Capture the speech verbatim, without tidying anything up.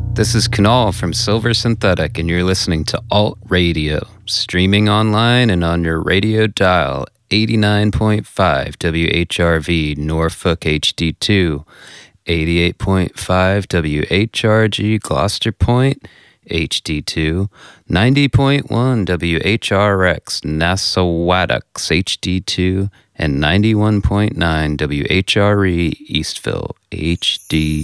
This is Kunal from Silver Synthetic, and you're listening to Alt Radio, streaming online and on your radio dial, eighty-nine point five W H R V Norfolk H D two, eighty-eight point five W H R G Gloucester Point H D two, ninety point one W H R X Nassauwattocks H D two, and ninety-one point nine W H R E Eastville H D